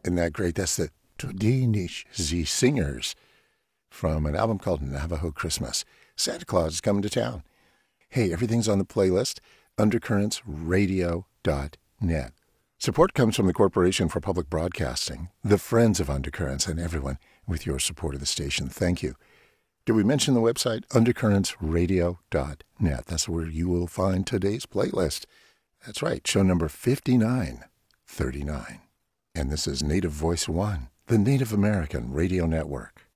Isn't that great? That's the Tudinish Z Singers from an album called Navajo Christmas. Santa Claus is coming to town. Hey, everything's on the playlist, undercurrentsradio.net. Support comes from the Corporation for Public Broadcasting, the Friends of Undercurrents, and everyone with your support of the station. Thank you. Did we mention the website? undercurrentsradio.net. That's where you will find today's playlist. That's right, show number 5939. And this is Native Voice One, the Native American Radio Network.